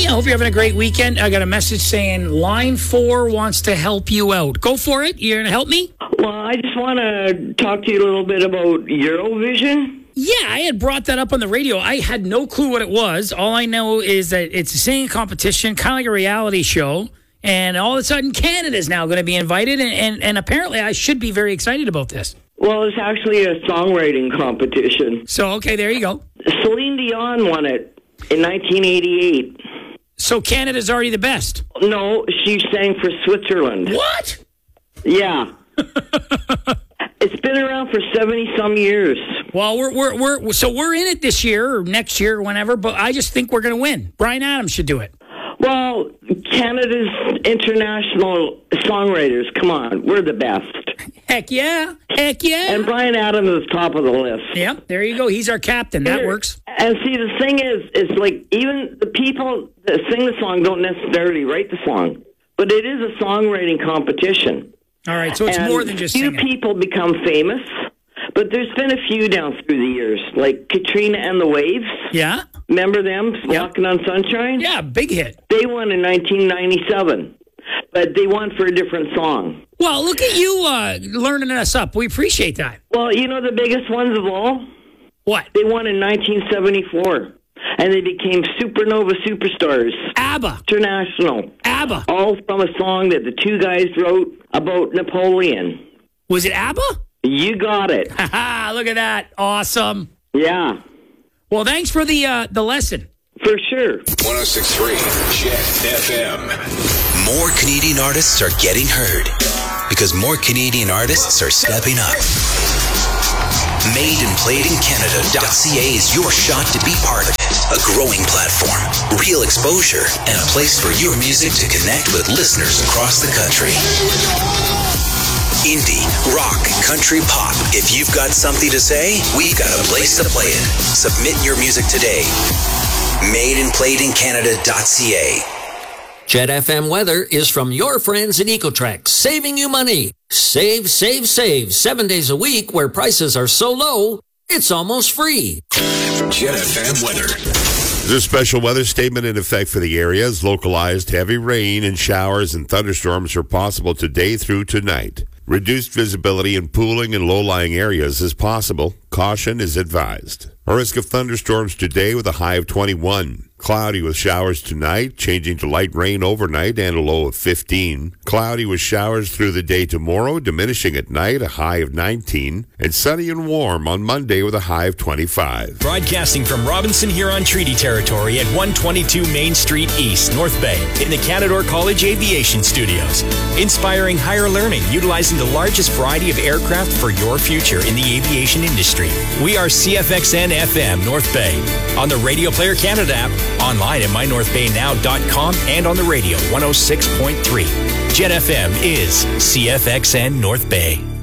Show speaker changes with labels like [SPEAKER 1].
[SPEAKER 1] I hope you're having a great weekend. I got a message saying Line 4 wants to help you out. Go for it. You're going to help me?
[SPEAKER 2] Well, I just want to talk to you a little bit about Eurovision.
[SPEAKER 1] Yeah, I had brought that up on the radio. I had no clue what it was. All I know is that it's a singing competition, kind of like a reality show. And all of a sudden, Canada's now going to be invited. And apparently, I should be very excited about this.
[SPEAKER 2] Well, it's actually a songwriting competition.
[SPEAKER 1] So, okay, there you go.
[SPEAKER 2] Celine Dion won it in 1988.
[SPEAKER 1] So Canada's already the best?
[SPEAKER 2] No, she sang for Switzerland.
[SPEAKER 1] What?
[SPEAKER 2] Yeah. It's been around for 70-some years.
[SPEAKER 1] Well, we're in it this year or next year or whenever, but I just think we're going to win. Bryan Adams should do it.
[SPEAKER 2] Well, Canada's international songwriters, come on, we're the best.
[SPEAKER 1] Heck yeah. Heck yeah.
[SPEAKER 2] And Bryan Adams is top of the list.
[SPEAKER 1] Yep, there you go. He's our captain. That works.
[SPEAKER 2] And see, the thing is like even the people that sing the song don't necessarily write the song, but it is a songwriting competition.
[SPEAKER 1] All right, so it's more than just
[SPEAKER 2] singing.
[SPEAKER 1] Few
[SPEAKER 2] people become famous, but there's been a few down through the years, like Katrina and the Waves.
[SPEAKER 1] Yeah.
[SPEAKER 2] Remember them, Walking on Sunshine?
[SPEAKER 1] Yeah, big hit.
[SPEAKER 2] They won in 1997, but they won for a different song.
[SPEAKER 1] Well, look at you learning us up. We appreciate that.
[SPEAKER 2] Well, you know the biggest ones of all?
[SPEAKER 1] What?
[SPEAKER 2] They won in 1974, and they became supernova superstars.
[SPEAKER 1] ABBA.
[SPEAKER 2] International.
[SPEAKER 1] ABBA.
[SPEAKER 2] All from a song that the two guys wrote about Napoleon.
[SPEAKER 1] Was it ABBA?
[SPEAKER 2] You got it.
[SPEAKER 1] Ha! Look at that. Awesome.
[SPEAKER 2] Yeah.
[SPEAKER 1] Well, thanks for the lesson.
[SPEAKER 2] For sure.
[SPEAKER 3] 106.3 Jet FM.
[SPEAKER 4] More Canadian artists are getting heard because more Canadian artists are stepping up. MadeandPlayedInCanada.ca is your shot to be part of it. A growing platform, real exposure, and a place for your music to connect with listeners across the country. Indie, rock, country, pop. If you've got something to say, we've got a place to play it. Submit your music today. MadeandPlayedInCanada.ca.
[SPEAKER 5] Jet FM weather is from your friends at Ecotrex, saving you money. Save, save, save. 7 days a week where prices are so low, it's almost free.
[SPEAKER 3] Jet FM weather.
[SPEAKER 6] There's a special weather statement in effect for the area as localized heavy rain and showers and thunderstorms are possible today through tonight. Reduced visibility in pooling and low-lying areas is possible. Caution is advised. A risk of thunderstorms today with a high of 21. Cloudy with showers tonight, changing to light rain overnight and a low of 15. Cloudy with showers through the day tomorrow, diminishing at night, a high of 19. And sunny and warm on Monday with a high of 25.
[SPEAKER 7] Broadcasting from Robinson Huron Treaty Territory at 122 Main Street East, North Bay, in the Canadore College Aviation Studios. Inspiring higher learning, utilizing the largest variety of aircraft for your future in the aviation industry. We are CFXN FM North Bay. On the Radio Player Canada app, online at mynorthbaynow.com, and on the radio 106.3. Jet FM is CFXN North Bay.